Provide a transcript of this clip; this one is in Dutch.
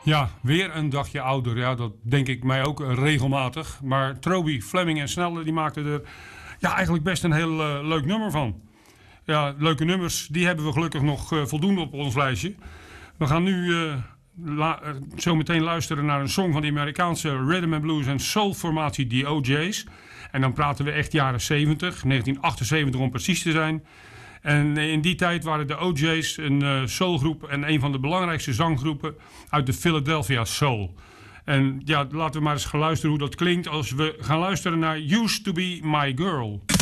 Ja, weer een dagje ouder. Ja, dat denk ik mij ook regelmatig. Maar Troby, Fleming en Snelle die maakten er eigenlijk best een heel leuk nummer van. Ja, leuke nummers, die hebben we gelukkig nog voldoende op ons lijstje. We gaan nu zo meteen luisteren naar een song van de Amerikaanse rhythm and blues en soul formatie The O'Jays. En dan praten we echt jaren 70, 1978 om precies te zijn. En in die tijd waren de O'Jays een soulgroep en een van de belangrijkste zanggroepen uit de Philadelphia Soul. En ja, laten we maar eens gaan luisteren hoe dat klinkt als we gaan luisteren naar Used to Be My Girl.